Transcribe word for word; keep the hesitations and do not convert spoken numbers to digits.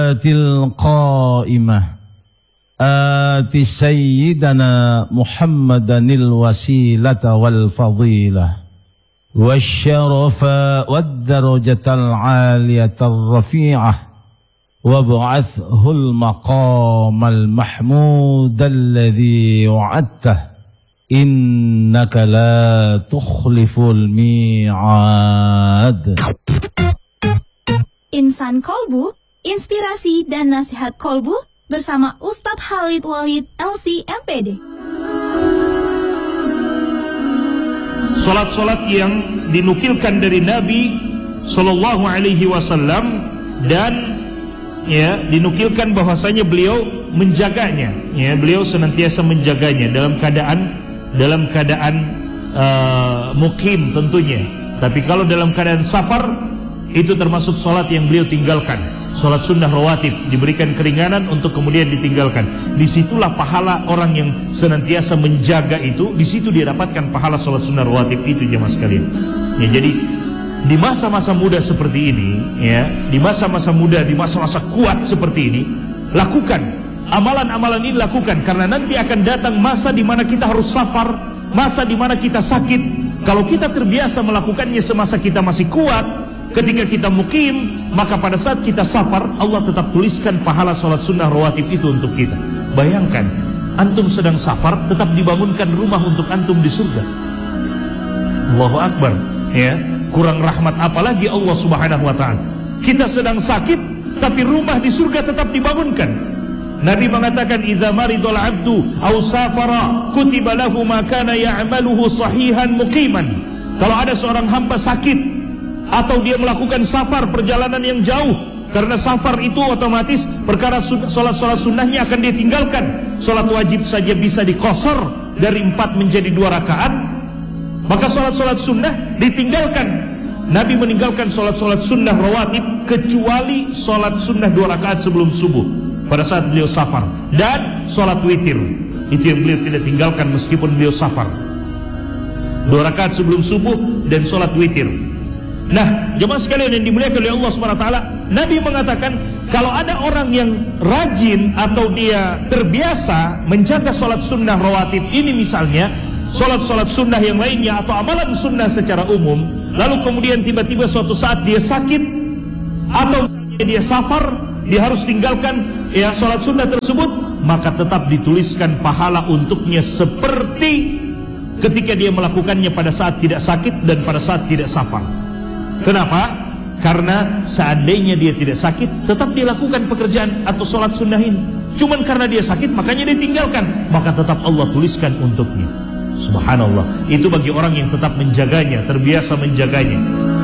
الصلاة القائمة آت سيدنا محمدا الوسيلة والفضيلة والشرف والدرجة العالية الرفيعة وابعثه المقام المحمود الذي وعدته إنك لا تخلف الميعاد. Insan Kolbu, inspirasi dan nasihat Kolbu bersama Ustadz Khalid Wahid L C M P D. Salat-salat yang dinukilkan dari Nabi Sallallahu Alaihi Wasallam dan ya dinukilkan bahwasanya beliau menjaganya, ya beliau senantiasa menjaganya dalam keadaan dalam keadaan uh, mukim tentunya. Tapi kalau dalam keadaan safar itu termasuk salat yang beliau tinggalkan. Salat sunnah rawatib diberikan keringanan untuk kemudian ditinggalkan. Disitulah pahala orang yang senantiasa menjaga itu. Di situ dia dapatkan pahala salat sunnah rawatib itu, jemaah sekalian. Ya, jadi di masa-masa muda seperti ini, ya, di masa-masa muda, di masa-masa kuat seperti ini, lakukan amalan-amalan ini, lakukan, karena nanti akan datang masa di mana kita harus safar, masa di mana kita sakit. Kalau kita terbiasa melakukannya semasa kita masih kuat, ketika kita mukim, maka pada saat kita safar, Allah tetap tuliskan pahala salat sunnah rawatib itu untuk kita. Bayangkan, antum sedang safar, tetap dibangunkan rumah untuk antum di surga. Allahu Akbar, ya. Kurang rahmat apalagi Allah Subhanahu wa ta'ala. Kita sedang sakit, tapi rumah di surga tetap dibangunkan. Nabi mengatakan, idza maridul 'abdu aw safara kutiba lahu ma kana ya'maluhu sahihan muqiman. Kalau ada seorang hamba sakit atau dia melakukan safar, perjalanan yang jauh, karena safar itu otomatis perkara sholat-sholat sunnahnya akan dia tinggalkan. Sholat wajib saja bisa dikosor dari empat menjadi dua rakaat, maka sholat-sholat sunnah ditinggalkan. Nabi meninggalkan sholat-sholat sunnah rawatib kecuali sholat sunnah dua rakaat sebelum subuh pada saat beliau safar, dan sholat witir itu yang beliau tidak tinggalkan meskipun beliau safar. Dua rakaat sebelum subuh dan sholat witir. Nah, jemaah sekalian yang dimuliakan oleh Allah Subhanahu wa taala, Nabi mengatakan kalau ada orang yang rajin atau dia terbiasa menjaga salat sunnah rawatib ini, misalnya salat-salat sunnah yang lainnya atau amalan sunnah secara umum, lalu kemudian tiba-tiba suatu saat dia sakit atau dia safar, dia harus tinggalkan ya salat sunnah tersebut, maka tetap dituliskan pahala untuknya seperti ketika dia melakukannya pada saat tidak sakit dan pada saat tidak safar. Kenapa? Karena seandainya dia tidak sakit, tetap dilakukan pekerjaan atau sholat sunnah ini. Cuman karena dia sakit, makanya dia tinggalkan, maka tetap Allah tuliskan untuknya. Subhanallah. Itu bagi orang yang tetap menjaganya, terbiasa menjaganya.